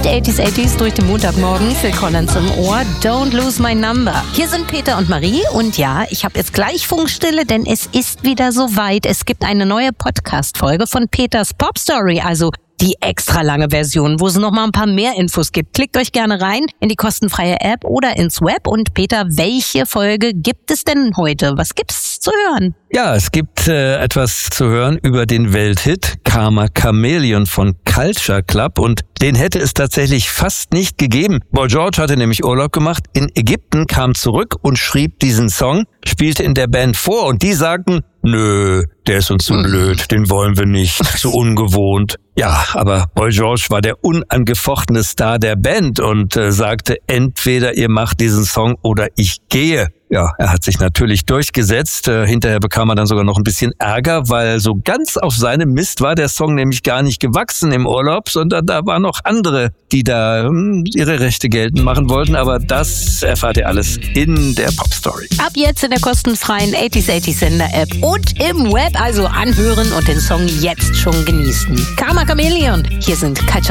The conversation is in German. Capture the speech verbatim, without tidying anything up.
Sweet achtziger achtziger durch den Montagmorgen. Phil Collins im Ohr. Don't lose my number. Hier sind Peter und Marie. Und ja, ich habe jetzt gleich Funkstille, denn es ist wieder soweit. Es gibt eine neue Podcast-Folge von Peters Pop Story. Also die extra lange Version, wo es noch mal ein paar mehr Infos gibt. Klickt euch gerne rein in die kostenfreie App oder ins Web. Und Peter, welche Folge gibt es denn heute? Was gibt's zu hören? Ja, es gibt äh, etwas zu hören über den Welthit Karma Chameleon von Culture Club und den hätte es tatsächlich fast nicht gegeben. Boy George hatte nämlich Urlaub gemacht in Ägypten, kam zurück und schrieb diesen Song, spielte in der Band vor und die sagten, nö, der ist uns zu blöd, den wollen wir nicht, zu ungewohnt. Ja, aber Boy George war der unangefochtene Star der Band und äh, sagte, entweder ihr macht diesen Song oder ich gehe. Ja, er hat sich natürlich durchgesetzt. Äh, hinterher bekam er dann sogar noch ein bisschen Ärger, weil so ganz auf seinem Mist war der Song nämlich gar nicht gewachsen im Urlaub, sondern da waren noch andere, die da hm, ihre Rechte geltend machen wollten. Aber das erfahrt ihr alles in der Pop Story. Ab jetzt in der kostenfreien achtziger achtziger Sender App und im Web. Also anhören und den Song jetzt schon genießen. Karma Chameleon. Hier sind Culture